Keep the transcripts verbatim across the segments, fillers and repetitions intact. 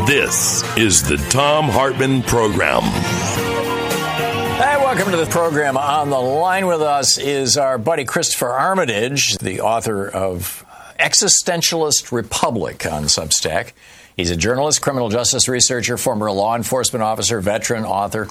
This is the Thom Hartmann Program. Hey, welcome to the program. On the line with us is our buddy Christopher Armitage, the author of Existentialist Republic on Substack. He's a journalist, criminal justice researcher, former law enforcement officer, veteran, author.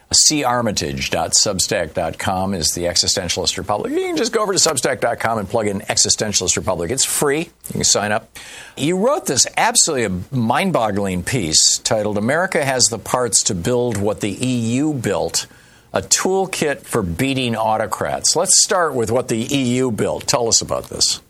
c armitage dot substack dot com is the Existentialist Republic. You can just go over to substack dot com and plug in Existentialist Republic. It's free. You can sign up. You wrote this absolutely mind-boggling piece titled "America Has the Parts to Build What the E U Built, a Toolkit for Beating Autocrats." Let's start with what the E U built. Tell us about this.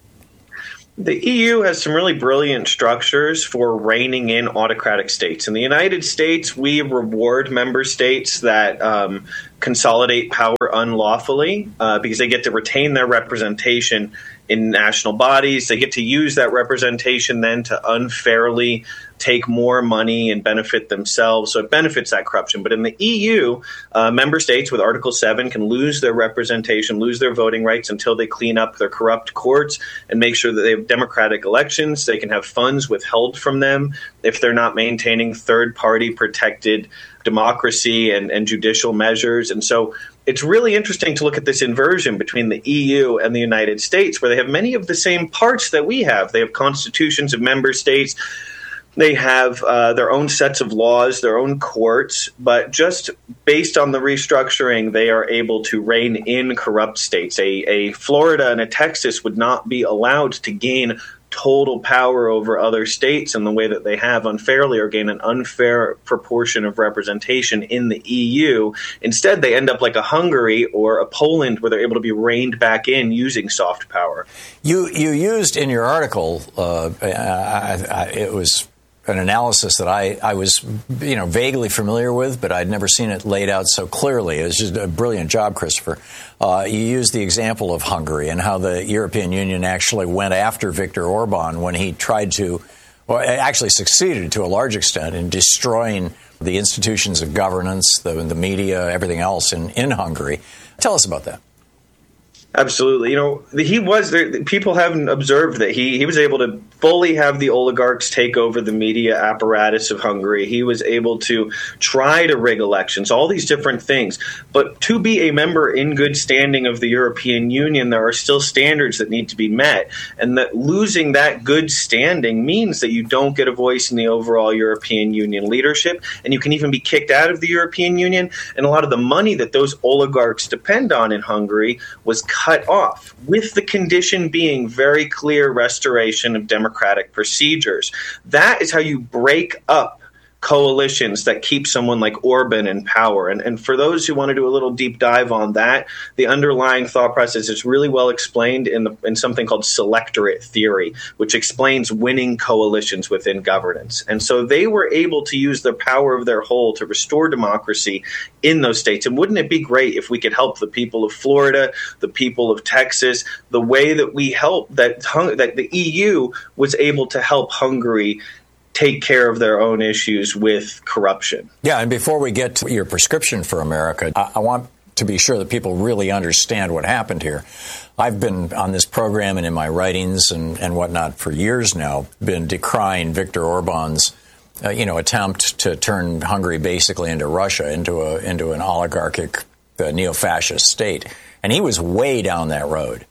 The E U has some really brilliant structures for reining in autocratic states. In the United States, we reward member states that um, consolidate power unlawfully uh, because they get to retain their representation in national bodies. They get to use that representation then to unfairly take more money and benefit themselves. So it benefits that corruption. But in the E U, uh, member states with Article seven can lose their representation, lose their voting rights until they clean up their corrupt courts and make sure that they have democratic elections. They can have funds withheld from them if they're not maintaining third-party protected democracy and, and judicial measures. And so it's really interesting to look at this inversion between the E U and the United States, where they have many of the same parts that we have. They have constitutions of member states. They have uh, their own sets of laws, their own courts, but just based on the restructuring, they are able to rein in corrupt states. A, a Florida and a Texas would not be allowed to gain total power over other states in the way that they have unfairly, or gain an unfair proportion of representation in the E U. Instead, they end up like a Hungary or a Poland, where they're able to be reined back in using soft power. You you used in your article, uh, I, I, it was an analysis that I, I was, you know, vaguely familiar with, but I'd never seen it laid out so clearly. It was just a brilliant job, Christopher. Uh, you used the example of Hungary and how the European Union actually went after Viktor Orban when he tried to, or actually succeeded to a large extent in destroying the institutions of governance, the, the media, everything else in, in Hungary. Tell us about that. Absolutely. You know, he was there. People haven't observed that he, he was able to fully have the oligarchs take over the media apparatus of Hungary. He was able to try to rig elections, all these different things. But to be a member in good standing of the European Union, there are still standards that need to be met. And that losing that good standing means that you don't get a voice in the overall European Union leadership. And you can even be kicked out of the European Union. And a lot of the money that those oligarchs depend on in Hungary was cut off, with the condition being very clear restoration of democratic procedures. That is how you break up coalitions that keep someone like Orban in power. And, and for those who want to do a little deep dive on that, the underlying thought process is really well explained in, the, in something called selectorate theory, which explains winning coalitions within governance. And so they were able to use the power of their whole to restore democracy in those states. And wouldn't it be great if we could help the people of Florida, the people of Texas, the way that we help, that, that the E U was able to help Hungary take care of their own issues with corruption. Yeah, and before we get to your prescription for America, I, I want to be sure that people really understand what happened here. I've been on this program and in my writings and, and whatnot for years now, been decrying Viktor Orban's uh, you know, attempt to turn Hungary basically into Russia, into a into an oligarchic uh, neo-fascist state. And he was way down that road.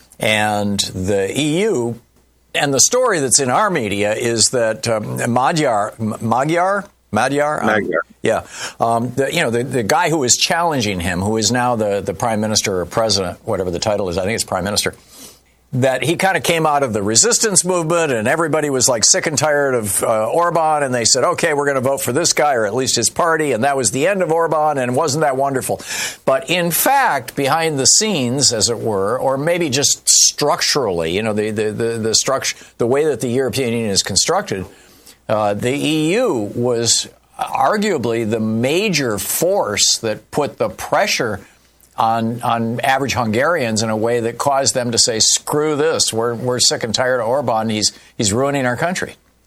And the E U, and the story that's in our media is that um, Magyar, Magyar, Magyar, um, Magyar. yeah, um, the, you know, the, the guy who is challenging him, who is now the, the prime minister or president, whatever the title is, I think it's prime minister, that he kind of came out of the resistance movement and everybody was like sick and tired of uh, Orban, and they said, okay, we're going to vote for this guy or at least his party, and that was the end of Orban, and wasn't that wonderful? But in fact, behind the scenes, as it were, or maybe just structurally, you know, the the the, the structure, the way that the European Union is constructed, uh, the E U was arguably the major force that put the pressure on on average Hungarians in a way that caused them to say, screw this, we're we're sick and tired of Orban, he's he's ruining our country.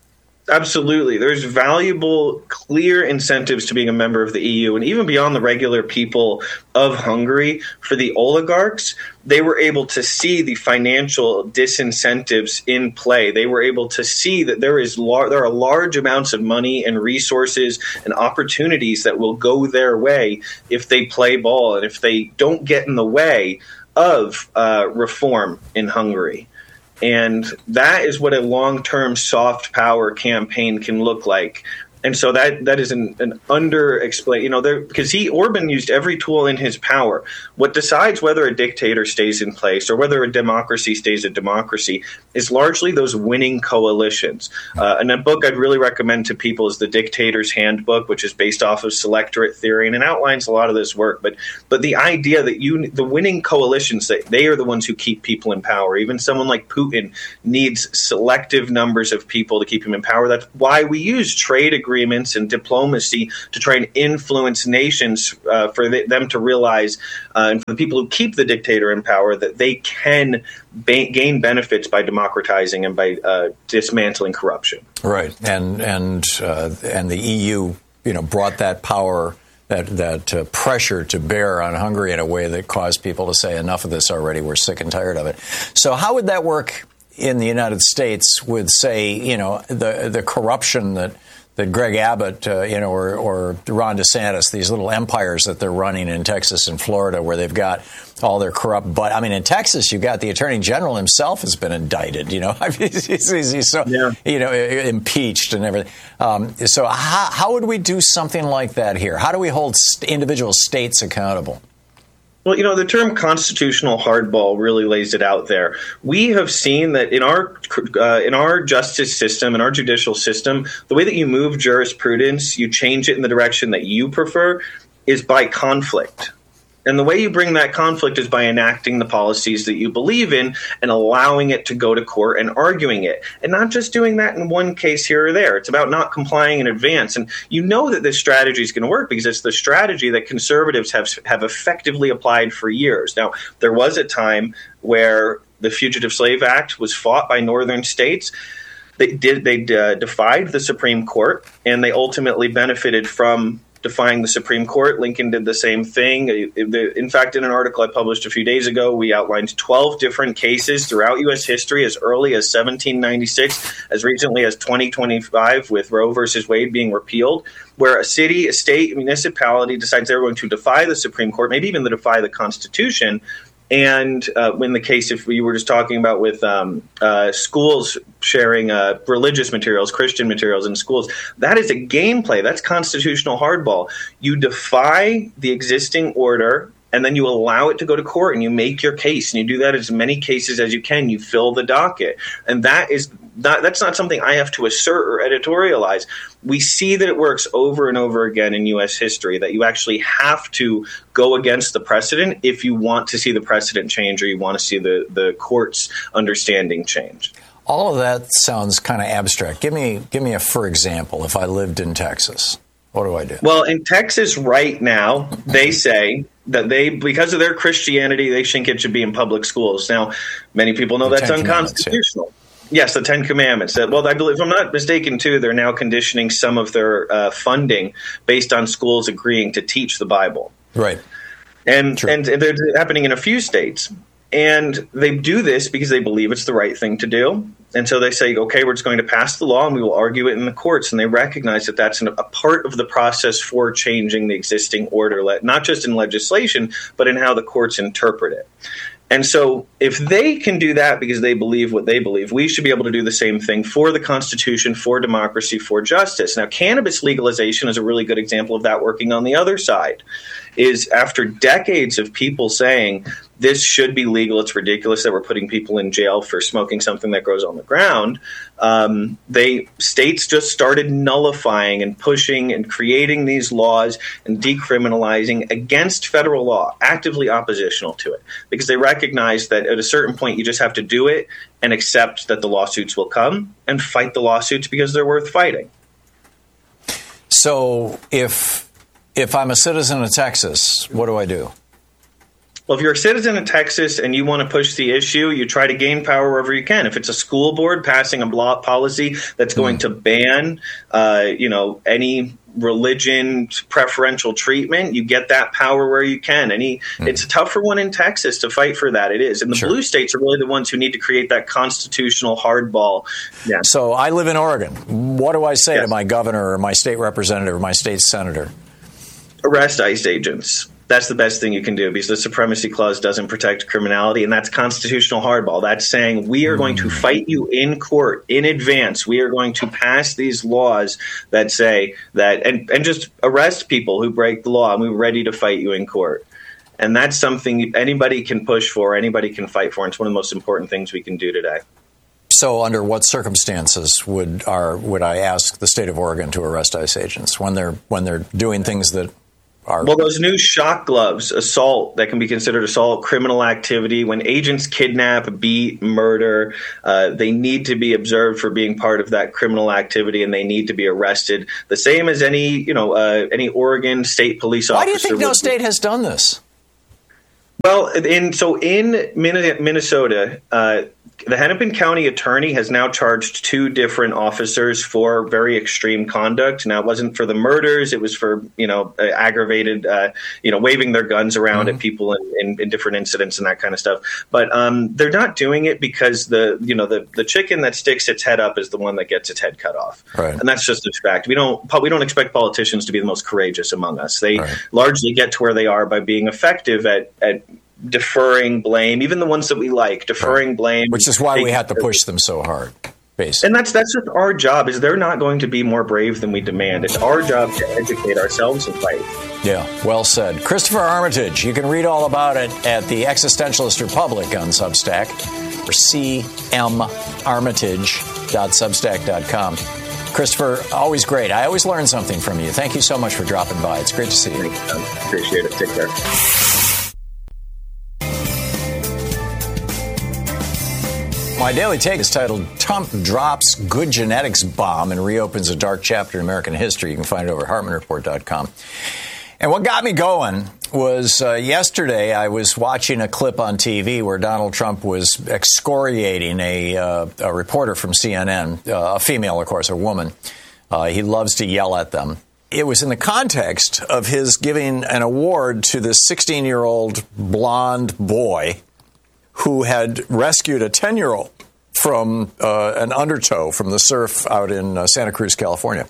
Absolutely. There's valuable, clear incentives to being a member of the E U, and even beyond the regular people of Hungary. For the oligarchs, they were able to see the financial disincentives in play. They were able to see that there is lar- there are large amounts of money and resources and opportunities that will go their way if they play ball and if they don't get in the way of uh, reform in Hungary. And that is what a long-term soft power campaign can look like. And so that that is an, an under-explained, you know, there, because he, Orban used every tool in his power. What decides whether a dictator stays in place or whether a democracy stays a democracy is largely those winning coalitions. Uh, and a book I'd really recommend to people is The Dictator's Handbook, which is based off of selectorate theory, and it outlines a lot of this work. But but the idea that you the winning coalitions, that they are the ones who keep people in power. Even someone like Putin needs selective numbers of people to keep him in power. That's why we use trade agreements agreements and diplomacy to try and influence nations uh, for the, them to realize, uh, and for the people who keep the dictator in power, that they can ba- gain benefits by democratizing and by uh, dismantling corruption. Right, and and uh, and the E U, you know, brought that power, that that uh, pressure to bear on Hungary in a way that caused people to say, enough of this already. We're sick and tired of it. So how would that work in the United States with, say, you know, the the corruption that that Greg Abbott, uh, you know, or, or Ron DeSantis, these little empires that they're running in Texas and Florida, where they've got all their corrupt. But I mean, in Texas, you've got the Attorney General himself has been indicted. You know, I mean, he's, he's, he's so yeah. you know impeached and everything. Um, so how, how would we do something like that here? How do we hold st- individual states accountable? Well, you know, the term constitutional hardball really lays it out there. We have seen that in our uh, in our justice system, in our judicial system, the way that you move jurisprudence, you change it in the direction that you prefer, is by conflict. And the way you bring that conflict is by enacting the policies that you believe in and allowing it to go to court and arguing it. And not just doing that in one case here or there. It's about not complying in advance. And you know that this strategy is going to work because it's the strategy that conservatives have have effectively applied for years. Now, there was a time where the Fugitive Slave Act was fought by northern states. They did they uh, defied the Supreme Court, and they ultimately benefited from defying the Supreme Court. Lincoln did the same thing. In fact, in an article I published a few days ago, we outlined twelve different cases throughout U S history as early as seventeen ninety-six, as recently as twenty twenty-five, with Roe versus Wade being repealed, where a city, a state, a municipality decides they're going to defy the Supreme Court, maybe even to defy the Constitution. And uh, when the case, if we were just talking about with um, uh, schools sharing uh, religious materials, Christian materials in schools, that is a gameplay. That's constitutional hardball. You defy the existing order, and then you allow it to go to court, and you make your case, and you do that as many cases as you can. You fill the docket, and that is not, that's not something I have to assert or editorialize. We see that it works over and over again in U S history, that you actually have to go against the precedent if you want to see the precedent change or you want to see the, the court's understanding change. All of that sounds kind of abstract. Give me, give me a for example. If I lived in Texas, what do I do? Well, in Texas right now, they say that they, because of their Christianity, they think it should be in public schools. Now, many people know the that's unconstitutional. Yes, the Ten Commandments. Well, I believe, if I'm not mistaken, too, they're now conditioning some of their uh, funding based on schools agreeing to teach the Bible. Right. And True. and they're happening in a few states. And they do this because they believe it's the right thing to do. And so they say, okay, we're just going to pass the law and we will argue it in the courts. And they recognize that that's an, a part of the process for changing the existing order, not just in legislation, but in how the courts interpret it. And so if they can do that because they believe what they believe, we should be able to do the same thing for the Constitution, for democracy, for justice. Now, cannabis legalization is a really good example of that working on the other side. Is after decades of people saying this should be legal, it's ridiculous that we're putting people in jail for smoking something that grows on the ground, um, they states just started nullifying and pushing and creating these laws and decriminalizing against federal law, actively oppositional to it, because they recognize that at a certain point you just have to do it and accept that the lawsuits will come and fight the lawsuits because they're worth fighting. So if If I'm a citizen of Texas, what do I do? Well, if you're a citizen of Texas and you want to push the issue, you try to gain power wherever you can. If it's a school board passing a law policy that's going mm. to ban, uh, you know, any religion preferential treatment, you get that power where you can. Any, mm. it's a tougher one in Texas to fight for that. It is. And the sure. blue states are really the ones who need to create that constitutional hardball. Yeah. So I live in Oregon. What do I say yes. to my governor or my state representative or my state senator? Arrest ICE agents. That's the best thing you can do, because the Supremacy Clause doesn't protect criminality, and that's constitutional hardball. That's saying we are going to fight you in court in advance. We are going to pass these laws that say that, and, and just arrest people who break the law, and we're ready to fight you in court. And that's something anybody can push for, anybody can fight for, and it's one of the most important things we can do today. So under what circumstances would our would I ask the state of Oregon to arrest ICE agents? When they're when they're doing things that are... Well, those new shock gloves, assault, that can be considered assault, criminal activity. When agents kidnap, beat, murder, uh, they need to be observed for being part of that criminal activity, and they need to be arrested. The same as any, you know, uh, any Oregon state police officer. Why do you think no state has done this? Well, in so in Minnesota, uh, the Hennepin County attorney has now charged two different officers for very extreme conduct. Now, it wasn't for the murders; it was for you know uh, aggravated, uh, you know, waving their guns around mm-hmm. at people in, in, in different incidents and that kind of stuff. But um, they're not doing it because the you know the the chicken that sticks its head up is the one that gets its head cut off, right. And that's just a fact. We don't we don't expect politicians to be the most courageous among us. They right. largely get to where they are by being effective at at. deferring blame, even the ones that we like, deferring blame. Which is why we had to push them so hard, basically. And that's that's just our job, is they're not going to be more brave than we demand. It's our job to educate ourselves and fight. Yeah, well said. Christopher Armitage, you can read all about it at the Existentialist Republic on Substack, or c m armitage dot substack dot com. Christopher, always great. I always learn something from you. Thank you so much for dropping by. It's great to see you. Thanks, appreciate it. Take care. My daily take is titled, Trump Drops Good Genetics Bomb and Reopens a Dark Chapter in American History. You can find it over at hartman report dot com. And what got me going was uh, yesterday I was watching a clip on T V where Donald Trump was excoriating a, uh, a reporter from C N N, uh, a female, of course, a woman. Uh, he loves to yell at them. It was in the context of his giving an award to this sixteen-year-old blonde boy who had rescued a ten-year-old from uh, an undertow from the surf out in uh, Santa Cruz, California.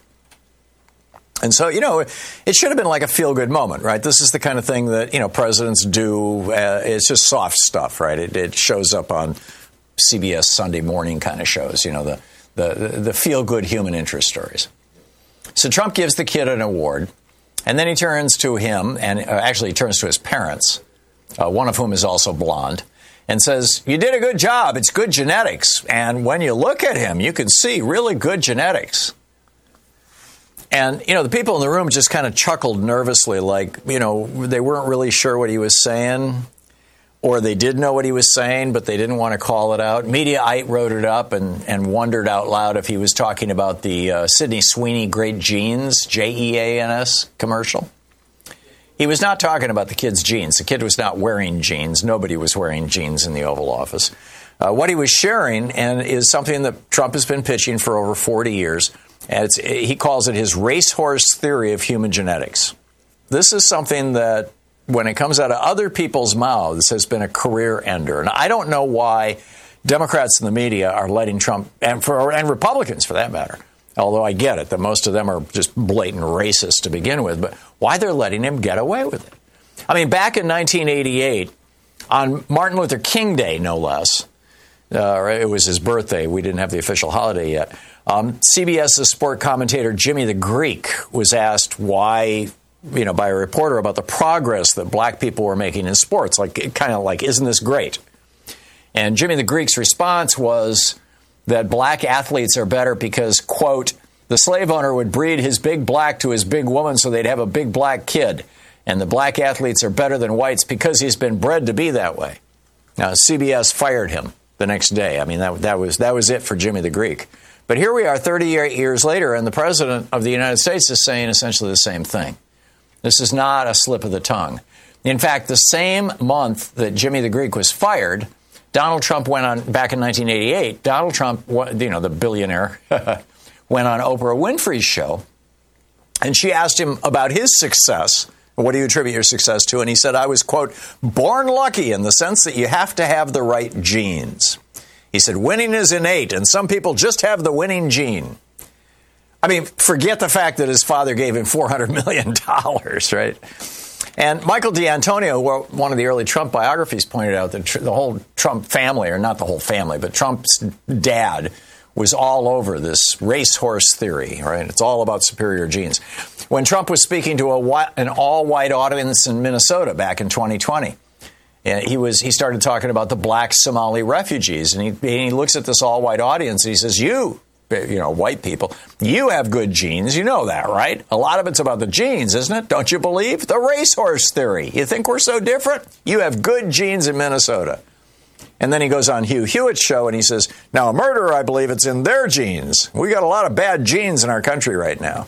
And so, you know, it should have been like a feel-good moment, right? This is the kind of thing that, you know, presidents do. Uh, it's just soft stuff, right? It, it shows up on C B S Sunday morning kind of shows, you know, the, the, the feel-good human interest stories. So Trump gives the kid an award, and then he turns to him, and uh, actually he turns to his parents, uh, one of whom is also blonde, and says, you did a good job. It's good genetics. And when you look at him, you can see really good genetics. And, you know, the people in the room just kind of chuckled nervously, like, you know, they weren't really sure what he was saying, or they did know what he was saying, but they didn't want to call it out. Mediaite wrote it up and, and wondered out loud if he was talking about the uh, Sydney Sweeney Great Jeans, J E A N S commercial. He was not talking about the kid's jeans. The kid was not wearing jeans. Nobody was wearing jeans in the Oval Office. Uh, what he was sharing, and is something that Trump has been pitching for over forty years, and it's, he calls it his racehorse theory of human genetics. This is something that, when it comes out of other people's mouths, has been a career ender. And I don't know why Democrats in the media are letting Trump, and, for, and Republicans for that matter, although I get it that most of them are just blatant racists to begin with, but why they're letting him get away with it. I mean, back in nineteen eighty-eight, on Martin Luther King Day, no less, uh, it was his birthday. We didn't have the official holiday yet. Um, CBS's sport commentator Jimmy the Greek was asked why, you know, by a reporter about the progress that black people were making in sports. Like, kind of like, isn't this great? And Jimmy the Greek's response was that black athletes are better because, quote, the slave owner would breed his big black to his big woman so they'd have a big black kid. And the black athletes are better than whites because he's been bred to be that way. Now, C B S fired him the next day. I mean, that, that was that was it for Jimmy the Greek. But here we are thirty-eight years later, and the president of the United States is saying essentially the same thing. This is not a slip of the tongue. In fact, the same month that Jimmy the Greek was fired, Donald Trump went on, back in nineteen eighty-eight, Donald Trump, you know, the billionaire, went on Oprah Winfrey's show, and she asked him about his success. What do you attribute your success to? And he said, I was, quote, born lucky in the sense that you have to have the right genes. He said, winning is innate, and some people just have the winning gene. I mean, forget the fact that his father gave him four hundred million dollars, right? And Michael D'Antonio, one of the early Trump biographies, pointed out that the whole Trump family, or not the whole family, but Trump's dad was all over this racehorse theory, right? It's all about superior genes. When Trump was speaking to a, an all-white audience in Minnesota back in twenty twenty, he was he started talking about the black Somali refugees, and he, and he looks at this all-white audience and he says, you, you know, white people, you have good genes. You know that, right? A lot of it's about the genes, isn't it? Don't you believe? The racehorse theory. You think we're so different? You have good genes in Minnesota. And then he goes on Hugh Hewitt's show and he says, now a murderer, I believe it's in their genes. We got a lot of bad genes in our country right now.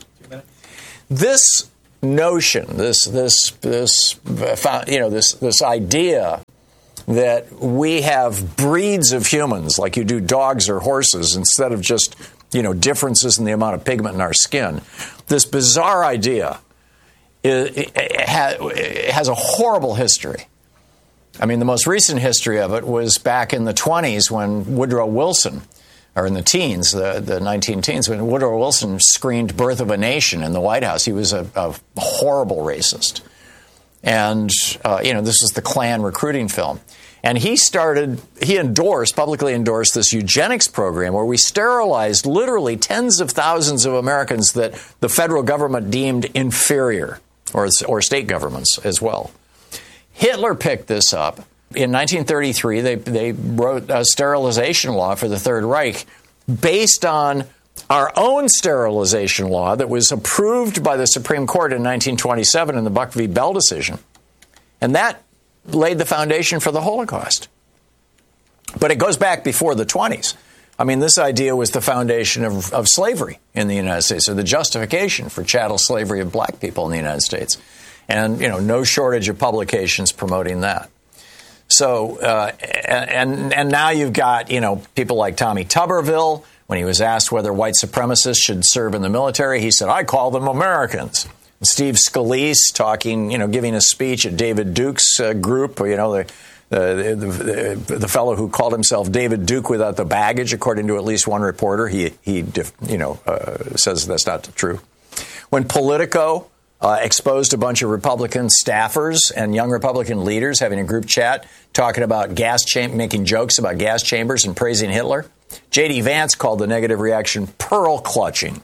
This notion, this this this you know this this idea that we have breeds of humans like you do dogs or horses instead of just, you know, differences in the amount of pigment in our skin. This bizarre idea it, it has a horrible history. I mean, the most recent history of it was back in the twenties when Woodrow Wilson, or in the teens, the, the nineteen teens, when Woodrow Wilson screened Birth of a Nation in the White House. He was a, a horrible racist. And, uh, you know, this was the Klan recruiting film. And he started, he endorsed, publicly endorsed this eugenics program where we sterilized literally tens of thousands of Americans that the federal government deemed inferior, or, or state governments as well. Hitler picked this up. In nineteen thirty-three, they, they wrote a sterilization law for the Third Reich based on our own sterilization law that was approved by the Supreme Court in nineteen twenty-seven in the Buck v. Bell decision. And that laid the foundation for the Holocaust. But it goes back before the twenties. I mean, this idea was the foundation of, of slavery in the United States, or the justification for chattel slavery of black people in the United States. And, you know, no shortage of publications promoting that. So, uh, and and now you've got, you know, people like Tommy Tuberville. When he was asked whether white supremacists should serve in the military, he said, I call them Americans. And Steve Scalise talking, you know, giving a speech at David Duke's uh, group, you know, the, the, the, the fellow who called himself David Duke without the baggage, according to at least one reporter. He, he you know, uh, says that's not true. When Politico Uh, exposed a bunch of Republican staffers and young Republican leaders having a group chat talking about gas cham- making jokes about gas chambers and praising Hitler. J D. Vance called the negative reaction pearl clutching.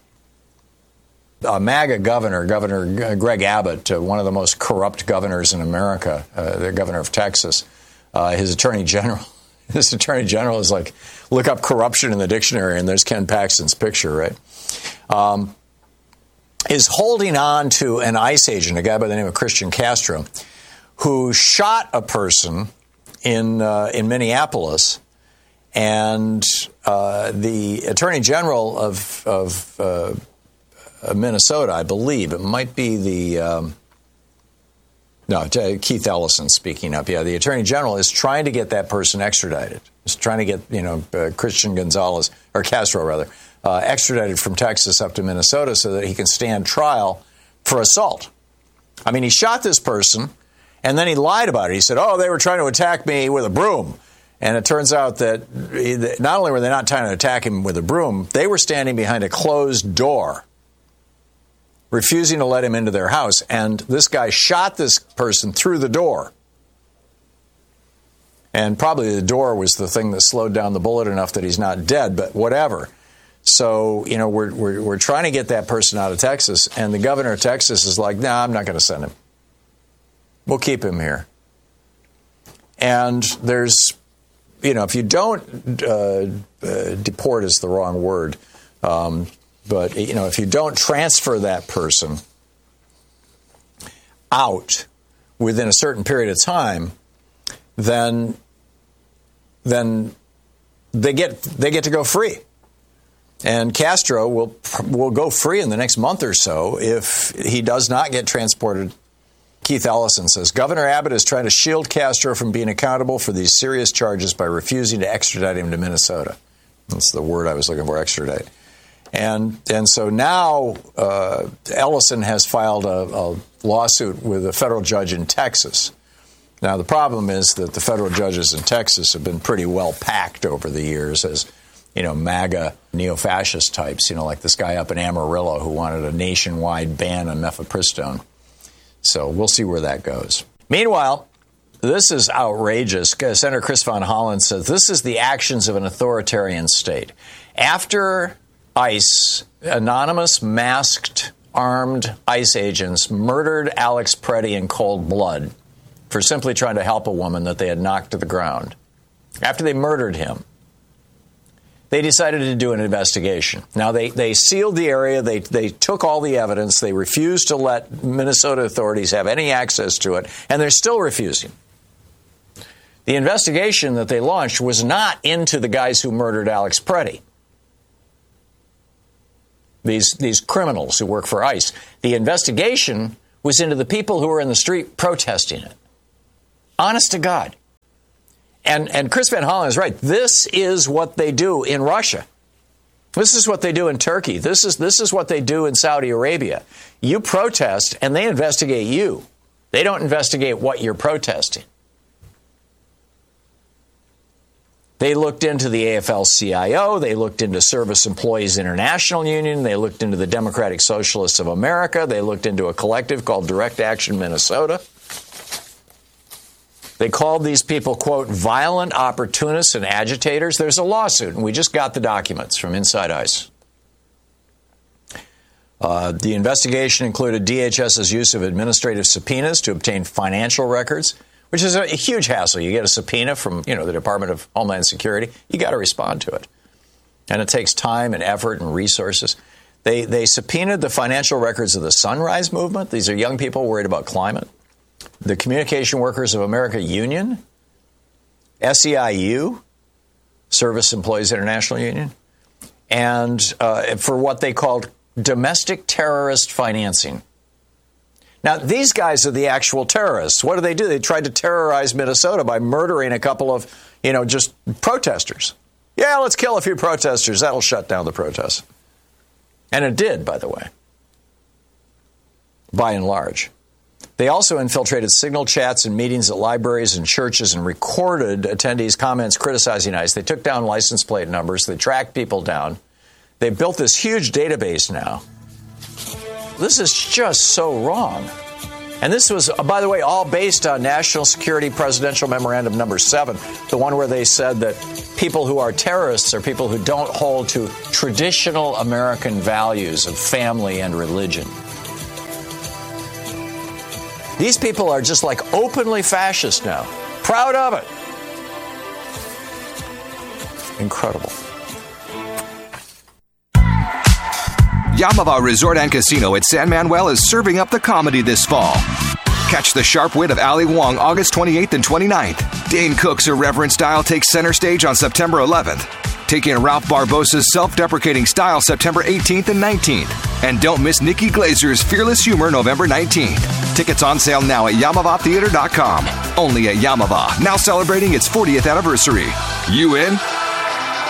Uh, MAGA governor, Governor Greg Abbott, uh, one of the most corrupt governors in America, uh, the governor of Texas, uh, his attorney general, his attorney general is like, look up corruption in the dictionary, and there's Ken Paxton's picture, right? Um, is holding on to an ICE agent, a guy by the name of Christian Castro, who shot a person in uh, in Minneapolis, and uh, the Attorney General of of uh, Minnesota, I believe, it might be the um, no Keith Ellison speaking up. Yeah, the Attorney General is trying to get that person extradited. Is trying to get you know uh, Christian Gonzalez or Castro rather. Uh, extradited from Texas up to Minnesota so that he can stand trial for assault. I mean, he shot this person, and then he lied about it. He said, oh, they were trying to attack me with a broom. And it turns out that he, not only were they not trying to attack him with a broom, they were standing behind a closed door, refusing to let him into their house. And this guy shot this person through the door. And probably the door was the thing that slowed down the bullet enough that he's not dead, but whatever. So, you know, we're, we're we're trying to get that person out of Texas, and the governor of Texas is like, nah, I'm not going to send him. We'll keep him here. And there's, you know, if you don't, uh, uh, deport is the wrong word, um, but, you know, if you don't transfer that person out within a certain period of time, then then they get they get to go free. And Castro will will go free in the next month or so if he does not get transported Keith Ellison says, Governor Abbott is trying to shield Castro from being accountable for these serious charges by refusing to extradite him to Minnesota. That's the word I was looking for, extradite. And and so now uh, Ellison has filed a, a lawsuit with a federal judge in Texas. Now, the problem is that the federal judges in Texas have been pretty well packed over the years as, you know, MAGA neo-fascist types, you know, like this guy up in Amarillo who wanted a nationwide ban on mifepristone. So we'll see where that goes. Meanwhile, this is outrageous. Senator Chris Van Hollen says this is the actions of an authoritarian state. After ICE, anonymous, masked, armed ICE agents murdered Alex Preddy in cold blood for simply trying to help a woman that they had knocked to the ground. After they murdered him, they decided to do an investigation. Now, they, they sealed the area. They, they took all the evidence. They refused to let Minnesota authorities have any access to it, and they're still refusing. The investigation that they launched was not into the guys who murdered Alex Preddy, these, these criminals who work for ICE. The investigation was into the people who were in the street protesting it. Honest to God. And and Chris Van Hollen is right. This is what they do in Russia. This is what they do in Turkey. This is this is what they do in Saudi Arabia. You protest and they investigate you. They don't investigate what you're protesting. They looked into the A F L C I O. They looked into Service Employees International Union. They looked into the Democratic Socialists of America. They looked into a collective called Direct Action Minnesota. They called these people, quote, violent opportunists and agitators. There's a lawsuit, and we just got the documents from Inside ICE. Uh, the investigation included DHS's use of administrative subpoenas to obtain financial records, which is a, a huge hassle. You get a subpoena from, you know, the Department of Homeland Security. You got to respond to it. And it takes time and effort and resources. They, they subpoenaed the financial records of the Sunrise Movement. These are young people worried about climate. The Communication Workers of America Union, S E I U, Service Employees International Union, and uh, for what they called domestic terrorist financing. Now, these guys are the actual terrorists. What do they do? They tried to terrorize Minnesota by murdering a couple of, you know, just protesters. Yeah, let's kill a few protesters. That'll shut down the protests. And it did, by the way, by and large. They also infiltrated signal chats and meetings at libraries and churches and recorded attendees' comments criticizing ICE. They took down license plate numbers. They tracked people down. They built this huge database now. This is just so wrong. And this was, by the way, all based on National Security Presidential Memorandum number seven, the one where they said that people who are terrorists are people who don't hold to traditional American values of family and religion. These people are just like openly fascist now. Proud of it. Incredible. Yamava Resort and Casino at San Manuel is serving up the comedy this fall. Catch the sharp wit of Ali Wong August twenty-eighth and twenty-ninth. Dane Cook's irreverent style takes center stage on September eleventh. Take in Ralph Barbosa's self-deprecating style September eighteenth and nineteenth. And don't miss Nikki Glazer's fearless humor November nineteenth. Tickets on sale now at Yamava Theater dot com. Only at Yamava, now celebrating its fortieth anniversary. You in?